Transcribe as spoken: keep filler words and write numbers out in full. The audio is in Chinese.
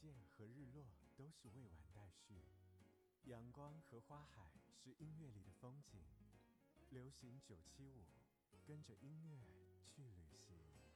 现和日落都是未完待续，阳光和花海是音乐里的风景。流行九七五，跟着音乐去旅行。